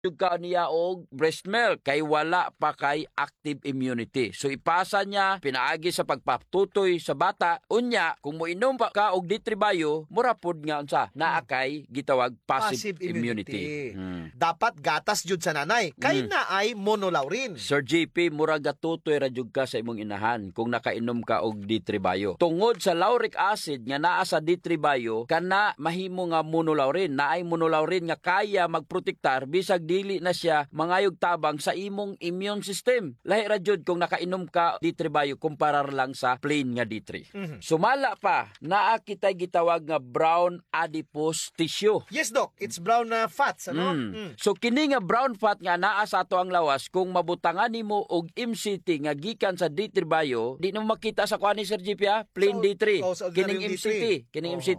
ka niya og breast milk kay wala pa kay active immunity. So ipasa niya pinaagi sa pagpatutoy sa bata. Unya kung moinom pa ka og D3 Bio, mura pod nga unsa naa kay gitawag passive immunity. Dapat gatas jud sa nanay kay naay monolaurin. Sir JP, mura gatutoy ra jud ka sa imong inahan kung nakainom ka og D3 Bio. Tungod sa lauric acid nga naa sa D3 Bio, kana mahimo nga monolaurin. Naay monolaurin nga kaya magprotektar bisag dili na siya mangayog tabang sa imong immune system. Lahi ra jud kung nakainom ka D3 Bio kumparar lang sa plain nga D3. Sumala pa, naa kitay gitawag nga brown adipose tissue. Yes, Doc. It's brown na fats, ano? So kini nga brown fat nga naa sa ato ang lawas, kung mabutangan nimo og MCT nga gikan sa D3 Bio, di na makita sa kuha ni Sir JP, plain D3. Kining MCT,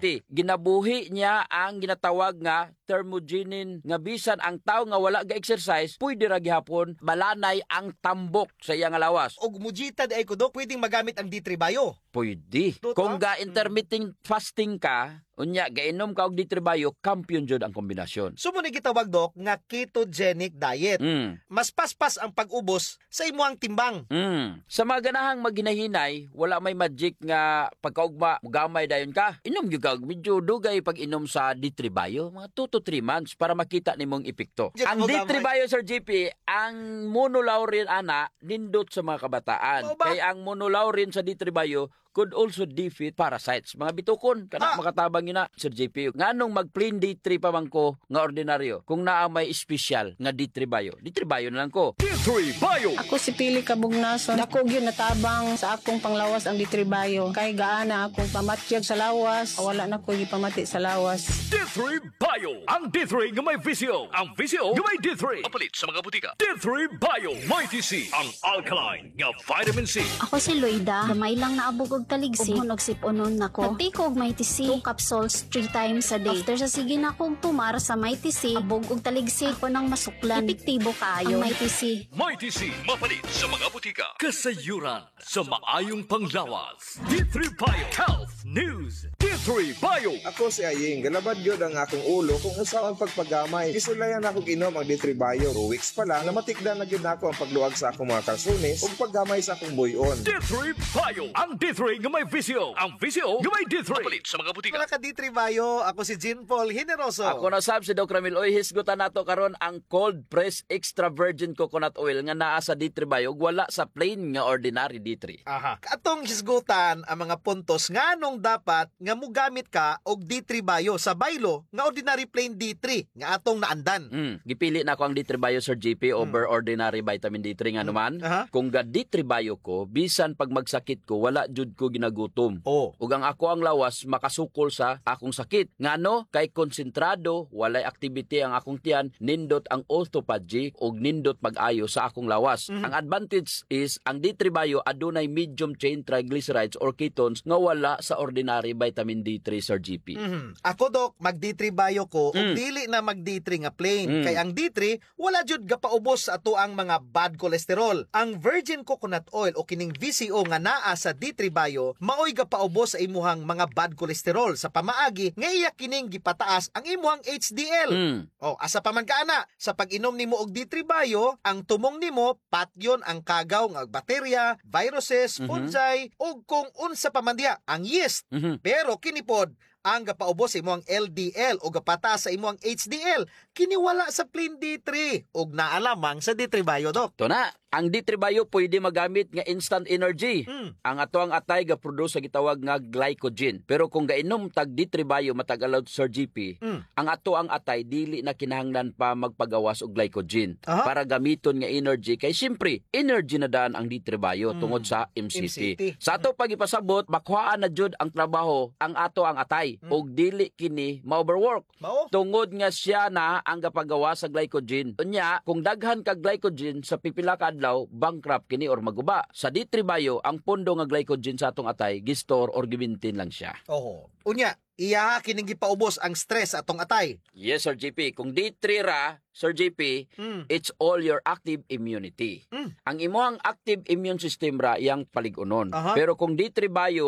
ginabuhi niya ang ginatawag nga thermogenin nga bisan ang tao nga wala ga exercise pwede ra gihapon malanay ang tambok sa iyang lawas. Og mujita di ay ko, Doc, pwedeng magamit ang D3 Bio. Pwede. Kung ga intermittent fasting ka, unya gainom ka og D3 Bio, kampiyon jud ang kombinasyon. So mo ni gitawag, Doc, nga ketogenic diet. Mas paspas ang pag-ubos sa imuang timbang. Sa mga ganahang maghinahinay, wala may magic nga pagkaugma gamay dayon ka. Inom gyud ka medyo dugay pag inom sa D3 Bio, mga 2 to 3 months para makita nimong epekto. Ang D3 Bio, Sir JP, ang monolaurin ana nindot sa mga kabataan. Kay ang monolaurin sa D3 Bio could also defeat parasites. Mga bitukon, kana makatabang yun na, Sir JP. Nganong mag-plain D3 pa man ko nga ordinaryo kung naa may special nga D3 Bio. D3 Bio na lang ko. D3 Bio! Ako si Pili Kabugnason. Dako gyud natabang sa akong panglawas ang D3 Bio. Kay gaana akong pamatyag sa lawas. Wala na ko gipamati sa lawas. D3 Bio! Ang D3 nga may visio. Ang visio nga may D3. Mapalit sa mga butika. D3 Bio! May TC. Ang alkaline nga vitamin C. Ako si Loida. Gamay lang naabog og taligsik. Ug siponon nako. Nagtiko og may TC 2 capsules 3 times a day. After sa sige na akong tumar sa may TC, abog og taligsik ko nang masuklan. Epektibo kaayo ang may TC. May TC. Mapalit sa mga butika. Kasayuran sa maayong panglawas. D3 Bio Health News. D3 Bio. Ako si Aying, galabad yun ang akong ulo kung usaw ang pagpagamay. Isulayan ako ginom ang D3 Bio. 2 weeks pa lang, namatikdan na yun ako ang pagluwag sa akong mga kalsunis o paggamay sa akong buyon. D3 Bio. Ang D3 nga may visio. Ang visio nga may D3. Mapalit sa mga butika. Mga ka D3 Bio, ako si Jean Paul Generoso. Ako na sab si Doc Ramil. Oy, hisgutan nato karon ang cold press extra virgin coconut oil nga naa sa D3 Bio, wala sa plain nga ordinary D3. Atong hisgutan ang mga puntos nganong dapat nga mugamit ka og D3 Bio sa baylo nga ordinary plain D3 nga atong naandan. Gipili na ko ang D3 Bio, Sir JP, over ordinary vitamin D3 nga naman. Kung ga D3 Bio ko, bisan pag magsakit ko, wala jud ko ginagutom. Ug ang ako ang lawas makasukol sa akong sakit. Ngano? Kay konsentrado, walay activity ang akong tiyan, nindot ang autophagy ug nindot pag-ayo sa akong lawas. Ang advantage is ang D3 Bio adunay medium chain triglycerides or ketones nga wala sa ordinary vitamin D3, Sir GP. Ako, Doc, mag D3 Bio ko ug dili na mag D3 nga plain. Kay ang D3 wala jud gapaubos sa ato ang mga bad cholesterol. Ang virgin coconut oil o kining VCO nga naa sa D3 Bio maoy gapaubos sa imuhang mga bad cholesterol sa pamaagi nga iya kining gipataas ang imuhang HDL. Asa pa man kaana sa pag-inom nimo og D3 Bio, ang tumong nimo patyon ang kagaw nga bakterya, viruses, fungi ug kung unsa pa man diha ang yeast. Pero kini pod ang gapaubos sa imuhang LDL o gapataas sa imuhang HDL kini wala sa plain D3 ug naalamang sa D3 Bio, Doc. To na, ang D3 Bio pwede magamit nga instant energy. Ang ato ang atay ga-produce sa gitawag nga glycogen. Pero kung gainom tag D3 Bio matag allow, Sir GP, ang ato ang atay dili na kinahanglan pa magpagawas og glycogen para gamiton nga energy. Kay siyempre, energy na daan ang D3 Bio tungod sa MCT. Sa ato pagipasabot, makuhaan na jud ang trabaho ang ato ang atay og dili kini ma-overwork. Tungod nga siya na ang gapagawa sa glycogen. Unya, kung daghan ka glycogen sa pipila ka adlaw, bankrupt kini or maguba. Sa D3 Bio, ang pondo nga glycogen sa atong atay, gistor or gimintin lang siya. Unya, iya kining gipaubos ang stress atong atay. Yes, Sir JP. Kung D3 ra, Sir JP, it's all your active immunity. Ang imuhang active immune system ra iyang paligunon. Pero kung D3 Bio,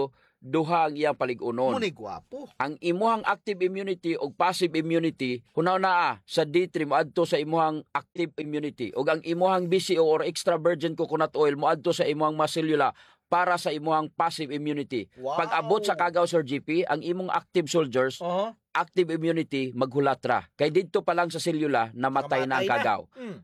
duha ang iyang paligunon. Muni gwapo. Ang imuhang active immunity o passive immunity hunaw naa sa D3 moadto sa imuhang active immunity ug ang imuhang BCO or extra virgin coconut oil moadto sa imuhang maselula para sa imuhang passive immunity. Wow. Pag abot sa kagaw, Sir GP, ang imong active soldiers, active immunity maghulatra. Kay didto pa lang sa selula namatay na ang kagaw.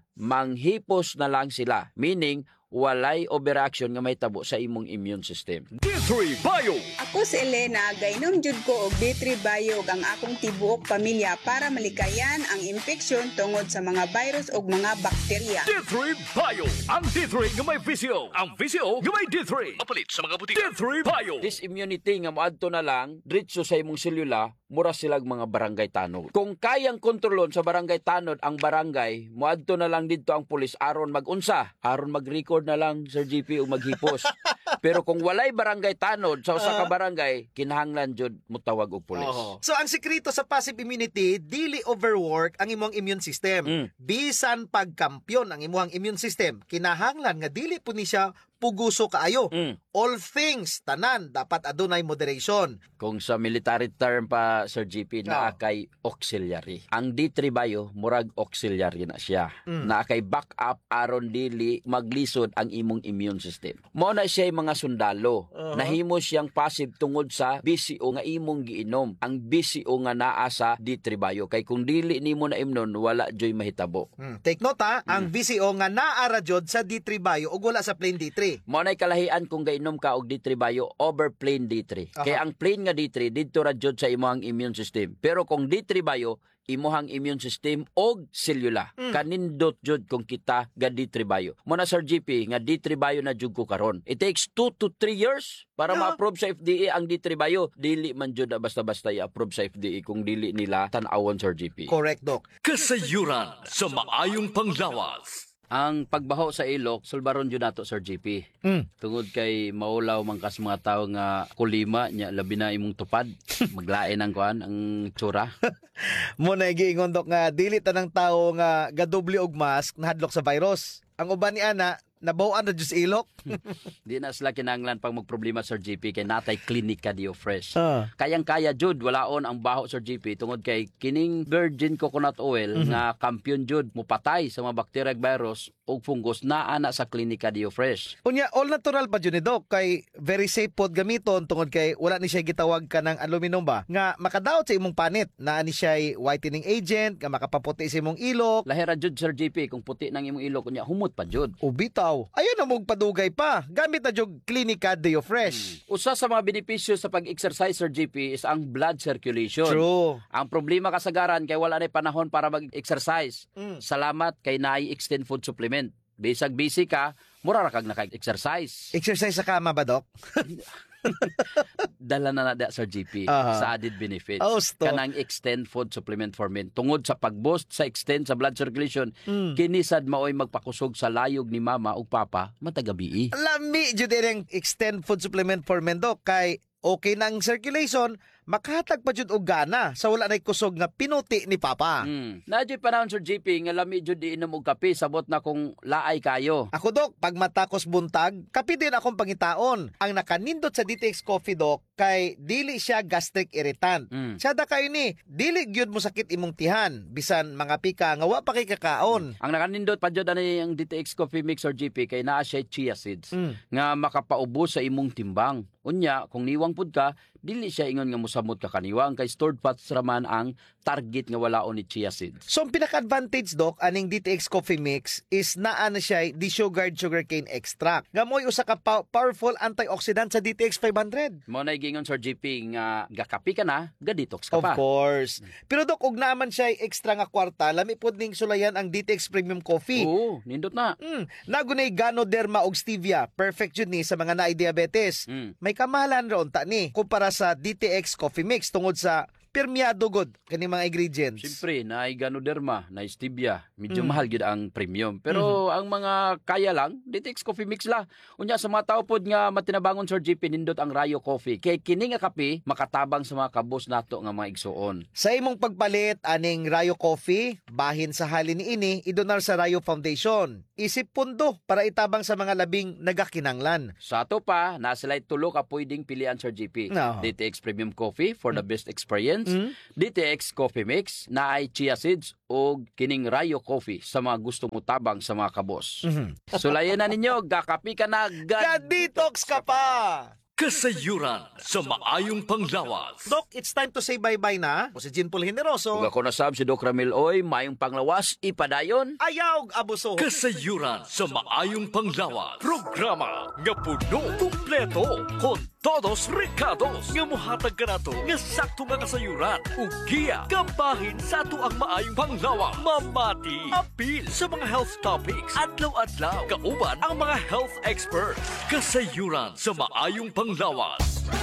Manghipos na lang sila. Meaning, walay overreaction nga may tabo sa imong immune system. D3 Bio. Ako si Elena, gainom jud ko og D3 Bio ang akong tibuok pamilya para malikayan ang infeksyon tungod sa mga virus ug mga bakterya. D3 Bio. Ang D3 nga may VCO. Ang VCO nga may D3. Mapalit sa mga butika. D3 Bio. This immunity nga moadto na lang diretso sa imong selula, mura silag mga barangay tanod. Kung kayang kontrolon sa barangay tanod ang barangay, moadto na lang didto ang pulis aron magunsa, aron mag-record na lang Sir GP o maghipos. Pero kung walay barangay tanod sa usa ka barangay, kinahanglan jud mutawag og pulis. So ang sekreto sa passive immunity, dili overwork ang imong immune system. Bisan pagkampyon ang imong immune system, kinahanglan nga dili po ni siya puguso kaayo. All things tanan dapat adunay moderation. Kung sa military term pa Sir GP naa kay auxiliary. Ang D3 Bio murag auxiliary na siya. Naa kay backup aron dili maglisod ang imong immune system. Mao na siya mga sundalo. Nahimo siyang passive tungod sa BCO nga imong giinom. Ang BCO nga naa sa D3 Bio kay kung dili nimo na imnon wala joy mahitabo. Take note ang VCO nga naa ra jud sa D3 Bio ug wala sa plain D3. Mao nay kalahian kung gainom ka og D3 Bio over plain D3. Kaya ang plain nga D3 didto ra jud sa imong immune system. Pero kung D3 Bio imuhang immune system og selula. Kanindot jud kung kita ga D3 Bio. Mo na Sir GP nga D3 Bio na jud ko karon. It takes 2 to 3 years para ma-approve sa FDA ang D3 Bio. Dili man jud basta-basta i-approve sa FDA kung dili nila tan-awon Sir GP. Correct, Doc. Kasayuran sa maayong panglawas. Ang pagbaho sa ilok, sulbaron jud nato Sir GP. Tungod kay maulaw man kas mga tawo nga kulima nya labi na imong tupad. Maglain ang kuan ang tsura. Mo na giingon Doc nga dili tanang tawo nga gadoble og mask nahadlok sa virus. Ang uban ni ana nabawan na jud sa ilok. Di na sila kinahanglan pang magproblema Sir GP kay natay klinika Dio Fresh. Kayang-kaya jud walaon ang baho Sir GP tungod kay kining virgin coconut oil nga kampiyon jud mupatay sa mga bakterya ug virus ug fungus naa na sa klinika Dio Fresh. Unya all natural pa jud ni Doc kay very safe pod gamiton tungod kay wala ni siya gitawag ka ng aluminum ba nga makadaot sa imong panit. Naa ni siya whitening agent nga makapaputi sa imong ilok. Lahira jud Sir GP kung puti nang imong ilok unya humot pa jud. Ubitaw. Ayun na mong padugay pa. Gamit na jog Clinica Deo Fresh. Usa sa mga benepisyo sa pag-exercise Sir GP is ang blood circulation. True. Ang problema kasagaran kay wala na panahon para mag-exercise. Salamat kay naay extend food supplement. Bisag busy ka, mura ra kag naka-exercise. Exercise sa kama ba, Doc? Dala na nada Sir GP sa added benefits. Kanang extend food supplement for men. Tungod sa pag-boost sa extend sa blood circulation, kinisad maoy magpakusog sa layog ni mama ug papa matagabi. Lami jud ang extend food supplement for men, Doc, kay okay nang circulation, makahatag pa jud og gana sa wala nay kusog nga pinuti ni papa. Nadyo panahon Sir GP nga lami jud iinom og kape sabot na kung laay kayo. Ako, Doc, pag matakos buntag, kape din akong pangitaon. Ang nakanindot sa DTX Coffee, Doc, kay dili siya gastric irritant. Siya da kayo ni, dili gyud mo sakit imong tihan, bisan mga pika nga wa pa kay kakaon. Ang nakanindot pa jud ani ang DTX Coffee Mix or GP kay naa siya chia seeds nga makapaubos sa imong timbang. Unya, kung niwang pud ka, dili siya ingon nga musamot ka kaniwang kay stored fats raman ang target nga walaon ni chia seeds. So ang pinaka-advantage, Doc, aning DTX Coffee Mix is naa na siya desugared sugarcane extract. Nga mo'y usa ka powerful antioxidant sa DTX 500. Mo na gingon Sir GP nga gakapi ka na, ga-detox ka Of pa. course. Pero Doc, ug naman siya extra nga kwarta, lami pod ning sulayan ang DTX Premium Coffee. Oo, nindot na. Nagunay Ganoderma og stevia. Perfect yun ni sa mga naay diabetes. May kamahalan ron ta ni kumpara sa DTX Coffee Mix tungod sa Permiado god kani mga ingredients. Siyempre, na Ganoderma, na Stevia, medyo mahal gyud ang premium. Pero ang mga kaya lang, DTX Coffee Mix la. Unya sa mga tao pod nga matinabangon Sir GP nindot ang Rayo Coffee. Kay kini nga kape makatabang sa mga kabos nato nga mga igsuon. Sa imong pagpalit aning Rayo Coffee, bahin sa halin niini idonar sa Rayo Foundation. Isip pundo para itabang sa mga labing nagakinanglan. Sa ato pa, nasilay tulo ka pwedeng pilian Sir GP. No. DTX Premium Coffee for the best experience. DTX Coffee Mix na ay chia seeds o kining Rayo Coffee sa mga gusto mo tabang sa mga kabos. Sulayan na ninyo, gakapi ka na, Detox ka pa! Kasayuran sa maayong panglawas. Doc, it's time to say bye-bye na. O si Jean Paul Generoso. Kung ako nasab si Doc Ramil Oy, mayong panglawas, ipadayon. Ayaw abuso. Kasayuran sa maayong panglawas. Programa nga puno, kumpleto, kon todos recados nga mohatag kanato nga sakto nga kasayuran ug giya kabahin sa ato ang maayong panglawas. Mamati apil sa mga health topics adlaw-adlaw kauban ang mga health experts. Kasayuran sa maayong panglawas.